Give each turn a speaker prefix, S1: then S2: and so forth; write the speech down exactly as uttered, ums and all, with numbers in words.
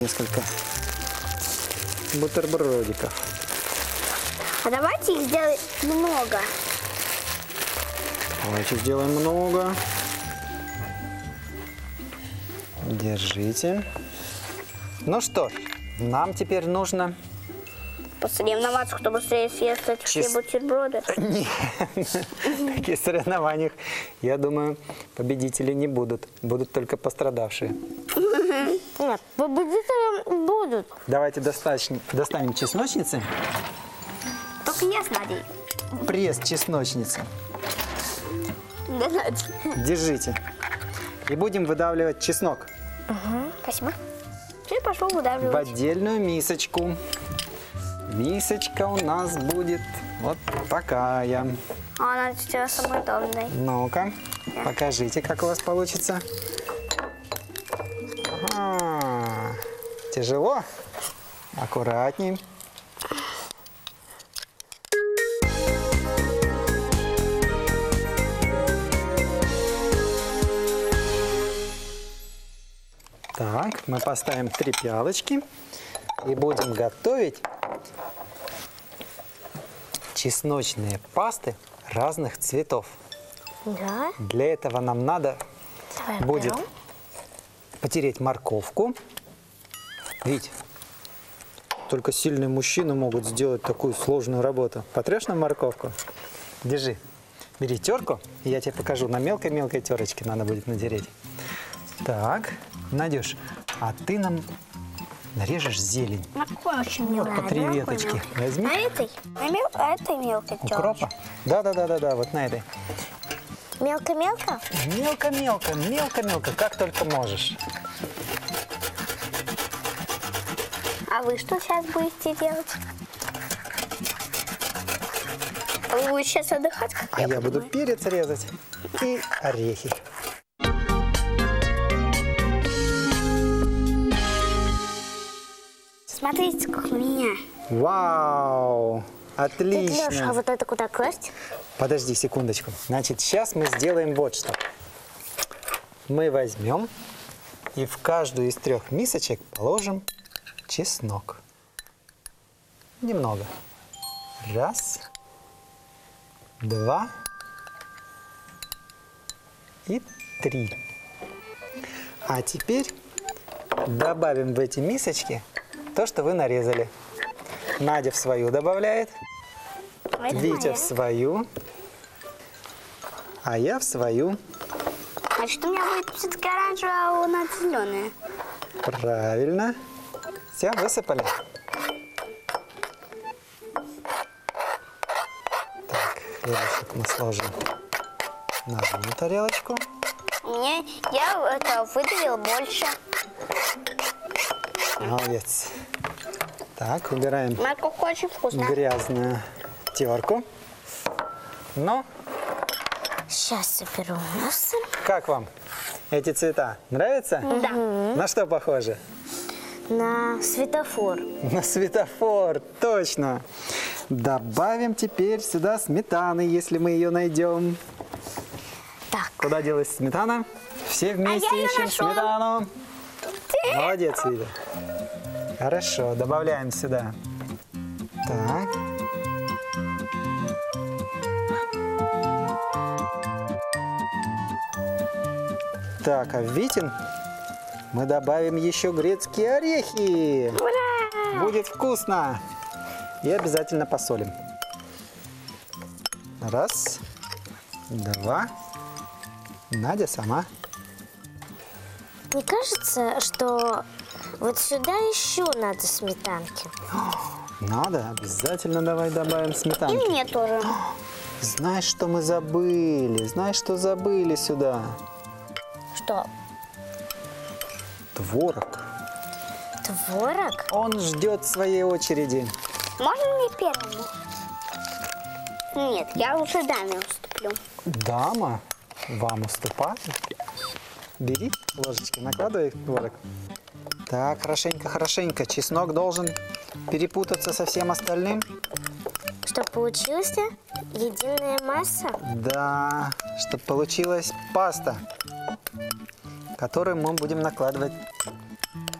S1: Несколько бутербродиков.
S2: А давайте их сделаем много.
S1: Давайте сделаем много. Держите. Ну что, нам теперь нужно...
S2: Посоревноваться, кто быстрее съест эти все
S1: Чис-
S2: бутерброды.
S1: Нет, в таких соревнованиях, я думаю, победители не будут. Будут только пострадавшие.
S2: Нет, победители будут.
S1: Давайте достаточно, достанем чесночницы.
S2: Только я с Надей.
S1: Пресс чесночницы.
S2: Да, Надя.
S1: Держите. И будем выдавливать чеснок
S2: Спасибо. Теперь пошел
S1: в
S2: выдавливать.
S1: отдельную мисочку. Мисочка у нас будет вот такая.
S2: А она сейчас самой должной.
S1: Ну-ка, покажите, как у вас получится. Ага. Тяжело? Аккуратней. Так, мы поставим три пиалочки и будем готовить чесночные пасты разных цветов.
S2: Да?
S1: Для этого нам надо
S2: Давай
S1: будет
S2: берем.
S1: потереть морковку. Видите, только сильные мужчины могут сделать такую сложную работу. Потрешь нам морковку? Держи. Бери терку, и я тебе покажу. На мелкой-мелкой терочке надо будет натереть. Так, Надюш, а ты нам нарежешь зелень.
S2: На какой очень мелкой?
S1: По три веточки. Возьми.
S2: На этой? На мел... А этой мелкой
S1: Укропа? Да-да-да-да, вот на этой.
S2: Мелко-мелко?
S1: Мелко-мелко, мелко-мелко, как только можешь.
S2: А вы что сейчас будете делать? Вы будете сейчас отдыхать? Как
S1: А я буду
S2: понимаю?
S1: перец резать и орехи.
S2: Смотрите, как у меня.
S1: Вау! Отлично!
S2: Леша, а вот это куда класть?
S1: Подожди секундочку. Значит, сейчас мы сделаем вот что. Мы возьмем и в каждую из трех мисочек положим чеснок. Немного. Раз, два и три. А теперь добавим в эти мисочки то, что вы нарезали. Надя в свою добавляет,
S2: А это
S1: Витя
S2: моя.
S1: в свою, а я в свою.
S2: Значит, у меня будет все-таки оранжевая, а у нас зеленая.
S1: Правильно. Все, высыпали. Так, хлебушек мы сложим на одну тарелочку.
S2: Мне я это выдавил больше.
S1: Молодец. Так, убираем
S2: Морковка очень вкусная.
S1: грязную терку. Ну,
S2: Сейчас соберу носы.
S1: как вам эти цвета? Нравятся?
S2: Да.
S1: На что похоже?
S2: На светофор.
S1: На светофор, точно. Добавим теперь сюда сметаны, если мы ее найдем.
S2: Так.
S1: Куда делась сметана? Все вместе
S2: А я её
S1: ищем
S2: нашел.
S1: сметану. Молодец, Вита. Хорошо, добавляем сюда. Так. Так, а в Витин мы добавим еще грецкие орехи.
S2: Ура!
S1: Будет вкусно. И обязательно посолим. Раз, два. Надя сама.
S3: Мне кажется, что вот сюда еще надо сметанки.
S1: Надо, обязательно давай добавим
S2: И
S1: сметанки.
S2: мне тоже.
S1: Знаешь, что мы забыли? Знаешь, что забыли сюда?
S3: Что,
S1: Творог.
S3: творог?
S1: Он ждет своей очереди.
S2: Можно мне первому? Нет, я лучше даме уступлю.
S1: Дама, вам уступаю. Бери ложечки, накладывай творог. Так, хорошенько, хорошенько. Чеснок должен перепутаться со всем остальным.
S3: Что получилась единая масса?
S1: Да, чтобы получилась паста, которую мы будем накладывать